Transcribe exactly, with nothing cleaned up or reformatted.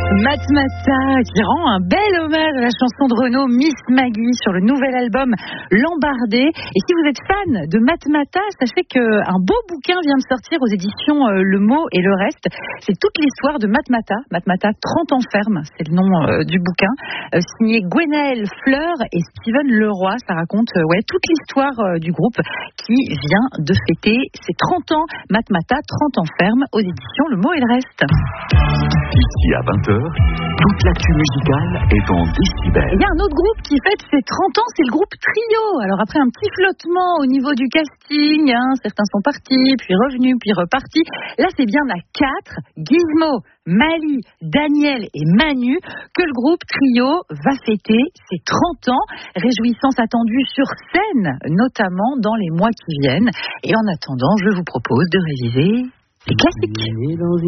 Matmata qui rend un bel hommage à la chanson de Renaud Miss Maggie sur le nouvel album L'Embardé. Et si vous êtes fan de Matmata, sachez qu'un beau bouquin vient de sortir aux éditions Le Mot et le Reste. C'est toute l'histoire de Matmata. Matmata, trente ans ferme, c'est le nom euh, du bouquin. Euh, signé Gwenaëlle Fleur et Steven Leroy. Ça raconte euh, ouais, toute l'histoire euh, du groupe qui vient de fêter ses trente ans. Matmata, trente ans ferme, aux éditions Le Mot et le Reste. Ici à vingt heures, toute l'actu musicale est en décibels. Il y a un autre groupe qui fête ses trente ans, c'est le groupe Trio. Alors après un petit flottement au niveau du casting, hein, certains sont partis, puis revenus, puis repartis. Là c'est bien à quatre, Gizmo, Mali, Daniel et Manu, que le groupe Trio va fêter ses trente ans. Réjouissance attendue sur scène, notamment dans les mois qui viennent. Et en attendant, je vous propose de réviser les classiques.